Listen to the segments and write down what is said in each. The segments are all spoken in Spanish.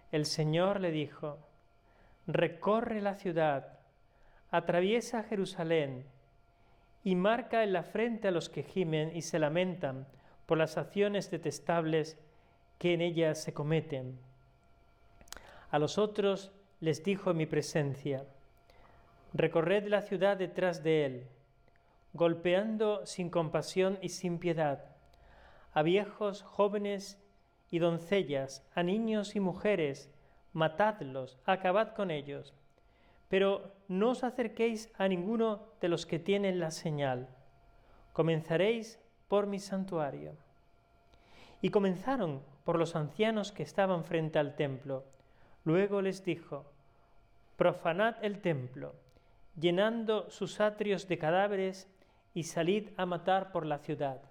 el Señor le dijo: recorre la ciudad, atraviesa Jerusalén y marca en la frente a los que gimen y se lamentan por las acciones detestables que en ella se cometen. A los otros les dijo en mi presencia: recorred la ciudad detrás de él, golpeando sin compasión y sin piedad a viejos, jóvenes y doncellas, a niños y mujeres, matadlos, acabad con ellos. Pero no os acerquéis a ninguno de los que tienen la señal. Comenzaréis por mi santuario. Y comenzaron por los ancianos que estaban frente al templo. Luego les dijo: profanad el templo, llenando sus atrios de cadáveres, y salid a matar por la ciudad.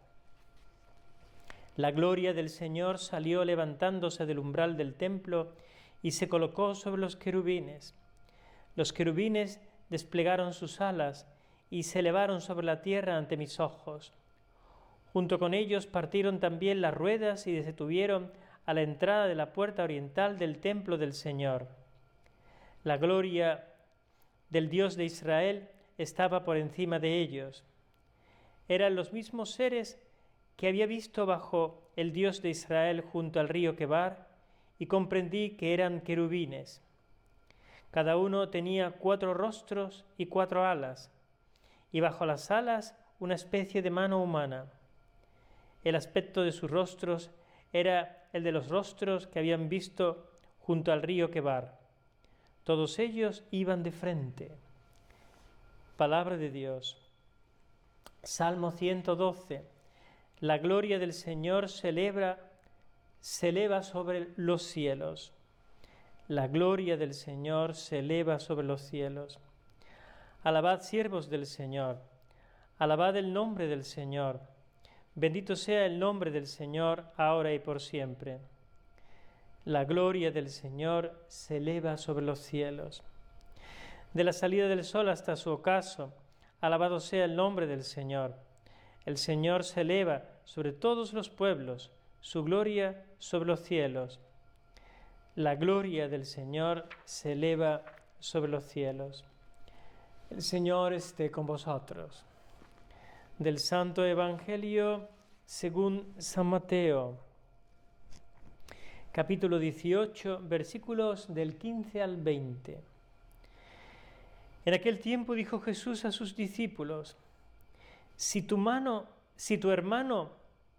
La gloria del Señor salió levantándose del umbral del templo y se colocó sobre los querubines. Los querubines desplegaron sus alas y se elevaron sobre la tierra ante mis ojos. Junto con ellos partieron también las ruedas y se detuvieron a la entrada de la puerta oriental del templo del Señor. La gloria del Dios de Israel estaba por encima de ellos. Eran los mismos seres que había visto bajo el Dios de Israel junto al río Quebar, y comprendí que eran querubines. Cada uno tenía 4 rostros y 4 alas, y bajo las alas una especie de mano humana. El aspecto de sus rostros era el de los rostros que habían visto junto al río Quebar. Todos ellos iban de frente. Palabra de Dios. Salmo 112. La gloria del Señor se eleva sobre los cielos. La gloria del Señor se eleva sobre los cielos. Alabad, siervos del Señor. Alabad el nombre del Señor. Bendito sea el nombre del Señor, ahora y por siempre. La gloria del Señor se eleva sobre los cielos. De la salida del sol hasta su ocaso, alabado sea el nombre del Señor. El Señor se eleva sobre todos los pueblos, su gloria sobre los cielos. La gloria del Señor se eleva sobre los cielos. El Señor esté con vosotros. Del Santo Evangelio según San Mateo, capítulo 18, versículos del 15 al 20. En aquel tiempo dijo Jesús a sus discípulos: Si tu hermano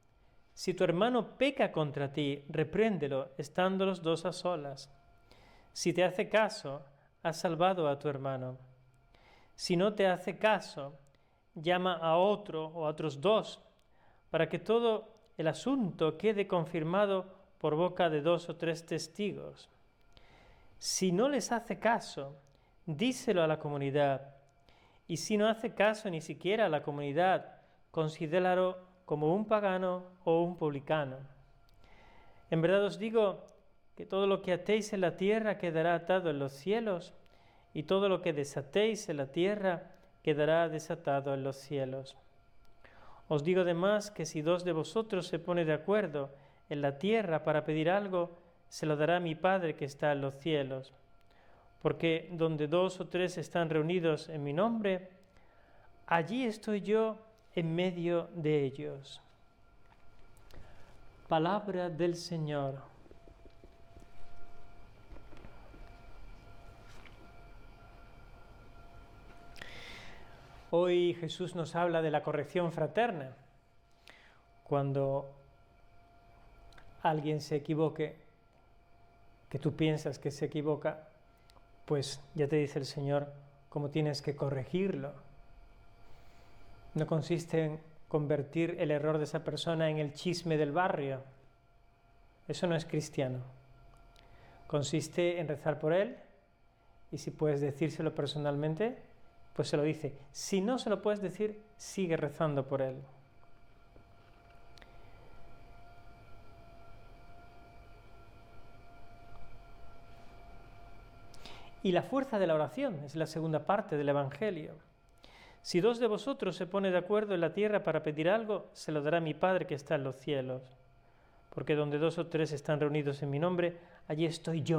peca contra ti, repréndelo, estando los dos a solas. Si te hace caso, has salvado a tu hermano. Si no te hace caso, llama a otro o a otros 2, para que todo el asunto quede confirmado por boca de 2 o 3 testigos. Si no les hace caso, díselo a la comunidad. Y si no hace caso ni siquiera a la comunidad, considéralo como un pagano o un publicano. En verdad os digo que todo lo que atéis en la tierra quedará atado en los cielos, y todo lo que desatéis en la tierra quedará desatado en los cielos. Os digo además que si 2 de vosotros se ponen de acuerdo en la tierra para pedir algo, se lo dará mi Padre que está en los cielos. Porque donde 2 o 3 están reunidos en mi nombre, allí estoy yo en medio de ellos. Palabra del Señor. Hoy Jesús nos habla de la corrección fraterna. Cuando alguien se equivoque, que tú piensas que se equivoca, pues ya te dice el Señor cómo tienes que corregirlo. No consiste en convertir el error de esa persona en el chisme del barrio. Eso no es cristiano. Consiste en rezar por él, y si puedes decírselo personalmente, pues se lo dice. Si no se lo puedes decir, sigue rezando por él. Y la fuerza de la oración es la segunda parte del Evangelio. Si 2 de vosotros se ponen de acuerdo en la tierra para pedir algo, se lo dará mi Padre que está en los cielos. Porque donde 2 o 3 están reunidos en mi nombre, allí estoy yo